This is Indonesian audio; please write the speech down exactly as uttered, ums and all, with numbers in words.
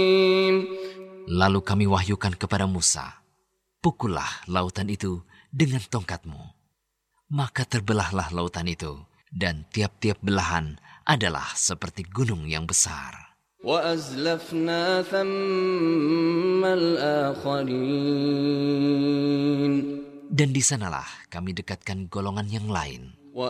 Lalu kami wahyukan kepada Musa, pukullah lautan itu dengan tongkatmu. Maka terbelahlah lautan itu, dan tiap-tiap belahan adalah seperti gunung yang besar. وَأَزْلَفْنَا ثَمَّ الْآخَرِينَ. Dan di sanalah kami dekatkan golongan yang lain.